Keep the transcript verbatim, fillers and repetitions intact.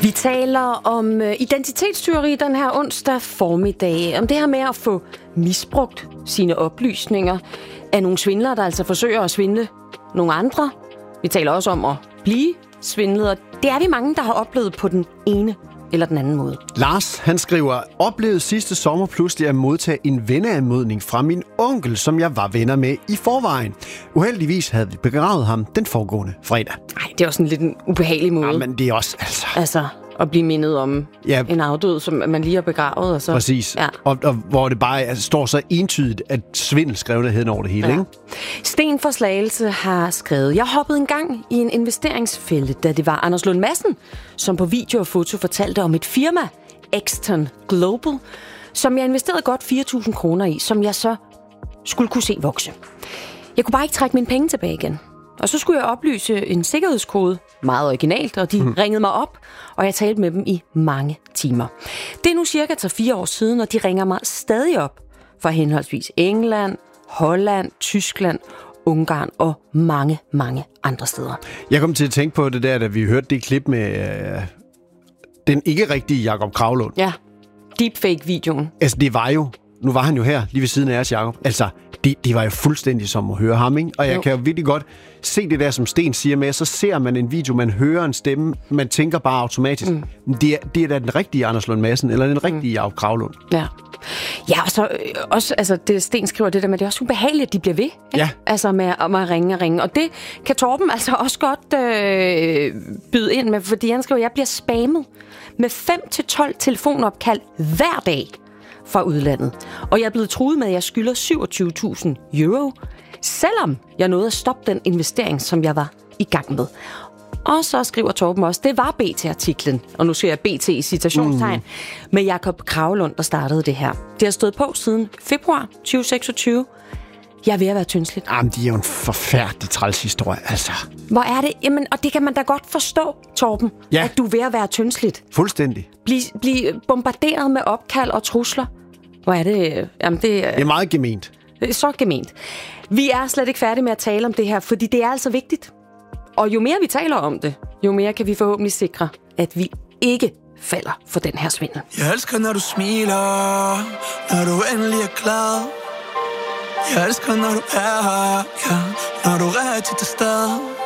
Vi taler om identitetstyveri den her onsdag formiddag. Om det her med at få misbrugt sine oplysninger af nogle svindlere, der altså forsøger at svindle nogle andre. Vi taler også om at blive svindlet, og det er vi mange, der har oplevet på den ene eller den anden måde. Lars, han skriver, oplevede sidste sommer pludselig at modtage en venneanmodning fra min onkel, som jeg var venner med i forvejen. Uheldigvis havde vi begravet ham den foregående fredag. Nej, det er også en lidt en ubehagelig måde. Ja, men det er også, altså... Altså, at blive mindet om ja, en afdød, som man lige har begravet. Og så, præcis. Ja. Og, og hvor det bare altså, står så entydigt, at svindel skrev det hen over det hele, ja. Ikke? Sten fra Slagelse har skrevet, jeg hoppede en gang i en investeringsfælde, da det var Anders Lund Madsen, som på video og foto fortalte om et firma, Exton Global, som jeg investerede godt fire tusind kroner i, som jeg så skulle kunne se vokse. Jeg kunne bare ikke trække mine penge tilbage igen. Og så skulle jeg oplyse en sikkerhedskode, meget originalt, og de mm. ringede mig op, og jeg talte med dem i mange timer. Det er nu cirka tre fire år siden, og de ringer mig stadig op fra henholdsvis England, Holland, Tyskland, Ungarn og mange, mange andre steder. Jeg kom til at tænke på det der, da vi hørte det klip med øh, den ikke-rigtige Jakob Kravlund. Ja, deepfake-videoen. Altså, det var jo, nu var han jo her, lige ved siden af os, Jakob. Altså, det, det var jo fuldstændig som at høre ham, ikke? Og jeg jo. kan jo virkelig godt se det der, som Sten siger med, så ser man en video, man hører en stemme, man tænker bare automatisk, mm. det, er, det er da den rigtige Anders Lund Madsen, eller den rigtige mm. Jakob Kravlund. Ja. Ja, og så øh, også, altså, det Sten skriver det der med, det er også ubehageligt, at de bliver ved. Ikke? Ja. Altså med, med at ringe og ringe. Og det kan Torben altså også godt øh, byde ind med, fordi han skriver, at jeg bliver spammet med fem til tolv telefonopkald hver dag fra udlandet. Og jeg er blevet truet med, at jeg skylder syvogtyve tusind euro, selvom jeg nåede at stoppe den investering, som jeg var i gang med. Og så skriver Torben også, det var B T-artiklen, og nu ser jeg B T i citationstegn, mm. med Jakob Kravlund, der startede det her. Det har stået på siden februar tyve seksogtyve. Jeg er ved at være tyndsligt. Jamen, det er jo en forfærdelig træls historie, altså. Hvor er det? Jamen, og det kan man da godt forstå, Torben, ja. At du er ved at være tyndsligt. Fuldstændig. Bliv, bliv bombarderet med opkald og trusler. Hvor er det? Jamen, det, det er meget gement. Det er så gement. Vi er slet ikke færdige med at tale om det her, fordi det er altså vigtigt. Og jo mere vi taler om det, jo mere kan vi forhåbentlig sikre, at vi ikke falder for den her svindel. Jeg elsker, når du smiler, når du endelig er glad. Jeg elsker, når du er her, ja, når du er rigtig til stede.